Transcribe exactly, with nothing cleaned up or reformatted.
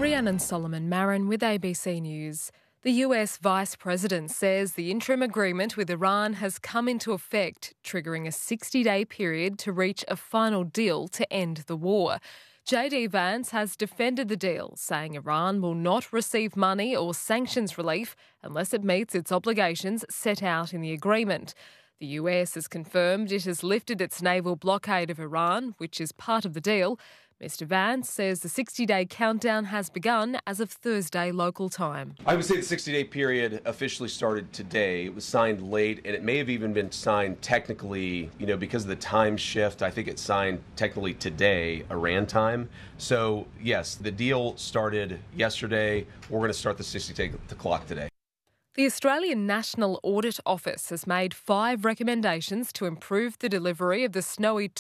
Rhiannon Solomon Marin with A B C News. The U S Vice President says the interim agreement with Iran has come into effect, triggering a sixty-day period to reach a final deal to end the war. J D Vance has defended the deal, saying Iran will not receive money or sanctions relief unless it meets its obligations set out in the agreement. The U S has confirmed it has lifted its naval blockade of Iran, which is part of the deal. Mister Vance says the sixty-day countdown has begun as of Thursday local time. I would say the sixty-day period officially started today. It was signed late, and it may have even been signed technically, you know, because of the time shift. I think it's signed technically today, Iran time. So, yes, the deal started yesterday. We're going to start the sixty-day clock today. The Australian National Audit Office has made five recommendations to improve the delivery of the Snowy